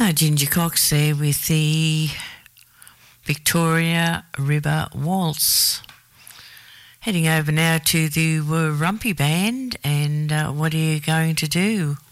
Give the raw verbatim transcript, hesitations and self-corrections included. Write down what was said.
Uh, Ginger Cox there with the Victoria River Waltz. Heading over now to the Warrumpy Band, and uh, what are you going to do?